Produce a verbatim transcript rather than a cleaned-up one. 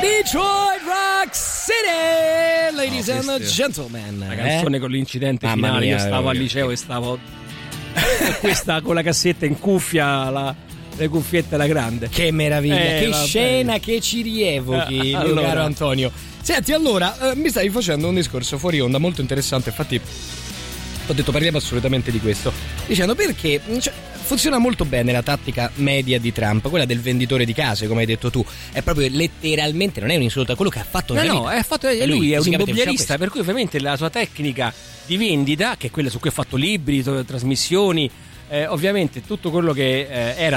Detroit Rock City, ladies no, and gentlemen. La canzone eh? con l'incidente Mamma finale, mia, io stavo al che... liceo e stavo questa con la cassetta in cuffia, la, le cuffiette alla grande. Che meraviglia, eh, che scena bene. Che ci rievochi, eh, mio allora. caro Antonio. Senti, allora, eh, mi stavi facendo un discorso fuori onda molto interessante, infatti ho detto parliamo assolutamente di questo, dicendo perché cioè, funziona molto bene la tattica media di Trump, quella del venditore di case, come hai detto tu, è proprio letteralmente, non è un insulto, è quello che ha fatto no nella no, vita. è fatto, lui, lui è un immobiliarista, per cui ovviamente la sua tecnica di vendita, che è quella su cui ha fatto libri, trasmissioni, eh, ovviamente tutto quello che eh, era